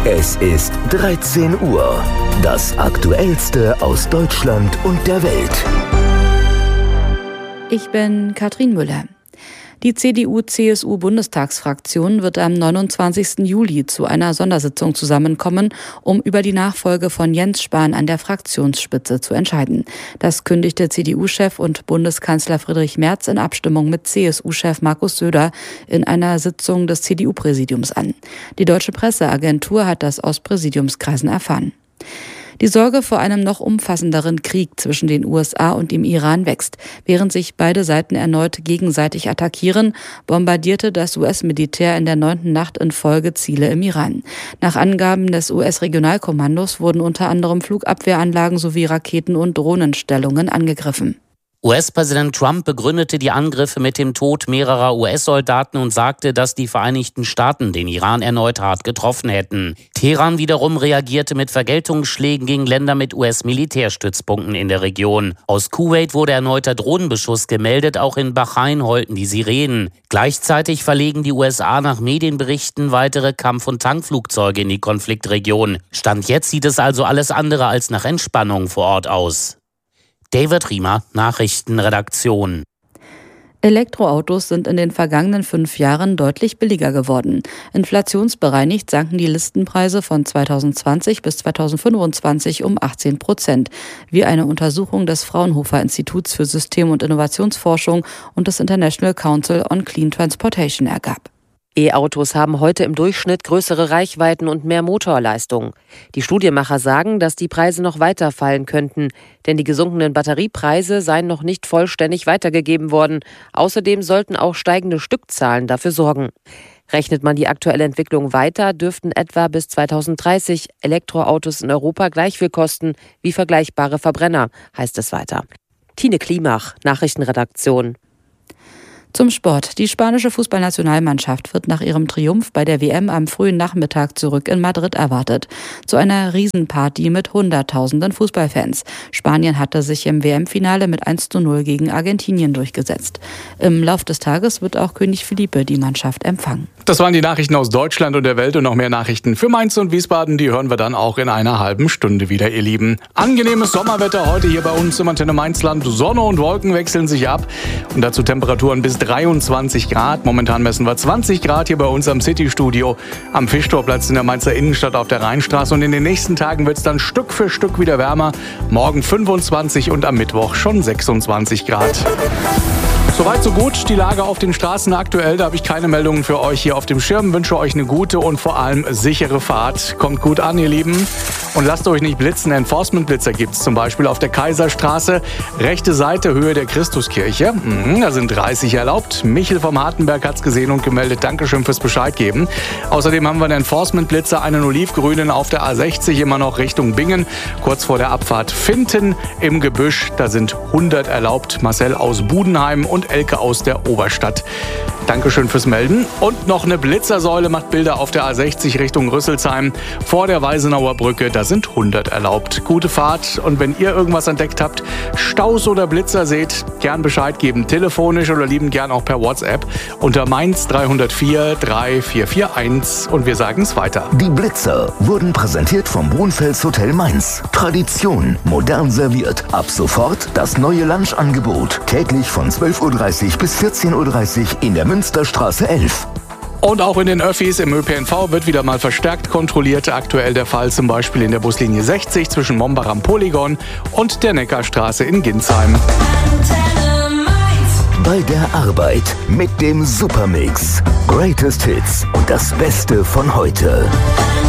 Es ist 13 Uhr. Das Aktuellste aus Deutschland und der Welt. Ich bin Katrin Müller. Die CDU-CSU-Bundestagsfraktion wird am 29. Juli zu einer Sondersitzung zusammenkommen, um über die Nachfolge von Jens Spahn an der Fraktionsspitze zu entscheiden. Das kündigte CDU-Chef und Bundeskanzler Friedrich Merz in Abstimmung mit CSU-Chef Markus Söder in einer Sitzung des CDU-Präsidiums an. Die Deutsche Presseagentur hat das aus Präsidiumskreisen erfahren. Die Sorge vor einem noch umfassenderen Krieg zwischen den USA und dem Iran wächst. Während sich beide Seiten erneut gegenseitig attackieren, bombardierte das US-Militär in der 9. Nacht in Folge Ziele im Iran. Nach Angaben des US-Regionalkommandos wurden unter anderem Flugabwehranlagen sowie Raketen- und Drohnenstellungen angegriffen. US-Präsident Trump begründete die Angriffe mit dem Tod mehrerer US-Soldaten und sagte, dass die Vereinigten Staaten den Iran erneut hart getroffen hätten. Teheran wiederum reagierte mit Vergeltungsschlägen gegen Länder mit US-Militärstützpunkten in der Region. Aus Kuwait wurde erneuter Drohnenbeschuss gemeldet, auch in Bahrain heulten die Sirenen. Gleichzeitig verlegen die USA nach Medienberichten weitere Kampf- und Tankflugzeuge in die Konfliktregion. Stand jetzt sieht es also alles andere als nach Entspannung vor Ort aus. David Riemer, Nachrichtenredaktion. Elektroautos sind in den vergangenen 5 Jahren deutlich billiger geworden. Inflationsbereinigt sanken die Listenpreise von 2020 bis 2025 um 18%, wie eine Untersuchung des Fraunhofer Instituts für System- und Innovationsforschung und des International Council on Clean Transportation ergab. E-Autos haben heute im Durchschnitt größere Reichweiten und mehr Motorleistung. Die Studienmacher sagen, dass die Preise noch weiter fallen könnten, denn die gesunkenen Batteriepreise seien noch nicht vollständig weitergegeben worden. Außerdem sollten auch steigende Stückzahlen dafür sorgen. Rechnet man die aktuelle Entwicklung weiter, dürften etwa bis 2030 Elektroautos in Europa gleich viel kosten wie vergleichbare Verbrenner, heißt es weiter. Tine Klimach, Nachrichtenredaktion. Zum Sport. Die spanische Fußballnationalmannschaft wird nach ihrem Triumph bei der WM am frühen Nachmittag zurück in Madrid erwartet. Zu einer Riesenparty mit Hunderttausenden Fußballfans. Spanien hatte sich im WM-Finale mit 1:0 gegen Argentinien durchgesetzt. Im Lauf des Tages wird auch König Felipe die Mannschaft empfangen. Das waren die Nachrichten aus Deutschland und der Welt und noch mehr Nachrichten für Mainz und Wiesbaden. Die hören wir dann auch in einer halben Stunde wieder, ihr Lieben. Angenehmes Sommerwetter heute hier bei uns im Antenne Mainzland. Sonne und Wolken wechseln sich ab und dazu Temperaturen bis 23 Grad. Momentan messen wir 20 Grad hier bei uns am City-Studio am Fischtorplatz in der Mainzer Innenstadt auf der Rheinstraße. Und in den nächsten Tagen wird es dann Stück für Stück wieder wärmer. Morgen 25 und am Mittwoch schon 26 Grad. Soweit so gut. Die Lage auf den Straßen aktuell. Da habe ich keine Meldungen für euch hier auf dem Schirm. Wünsche euch eine gute und vor allem sichere Fahrt. Kommt gut an, ihr Lieben. Und lasst euch nicht blitzen. Enforcement-Blitzer gibt es zum Beispiel auf der Kaiserstraße. Rechte Seite, Höhe der Christuskirche. Da sind 30 erlaubt. Michel vom Hartenberg hat es gesehen und gemeldet. Dankeschön fürs Bescheid geben. Außerdem haben wir einen Enforcement-Blitzer, einen olivgrünen auf der A60, immer noch Richtung Bingen. Kurz vor der Abfahrt Finten im Gebüsch. Da sind 100 erlaubt. Marcel aus Budenheim und Elke aus der Oberstadt. Dankeschön fürs Melden. Und noch eine Blitzersäule macht Bilder auf der A60 Richtung Rüsselsheim. Vor der Weisenauer Brücke, da sind 100 erlaubt. Gute Fahrt. Und wenn ihr irgendwas entdeckt habt, Staus oder Blitzer seht, gern Bescheid geben. Telefonisch oder liebend gern auch per WhatsApp unter Mainz 304 3441. Und wir sagen es weiter. Die Blitzer wurden präsentiert vom Brunfels Hotel Mainz. Tradition, modern serviert. Ab sofort das neue Lunchangebot. Täglich von 12:30 Uhr bis 14:30 Uhr in der Münsterstraße 11. Und auch in den Öffis im ÖPNV wird wieder mal verstärkt kontrolliert. Aktuell der Fall zum Beispiel in der Buslinie 60 zwischen Mombach am Polygon und der Neckarstraße in Ginsheim. Bei der Arbeit mit dem Supermix. Greatest Hits und das Beste von heute.